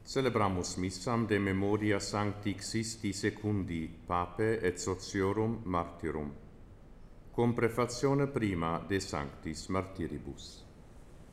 Celebramus missam de memoria Sancti Xisti Secundi, Pape et Sociorum Martyrum, cum prefatione prima de Sanctis Martyribus.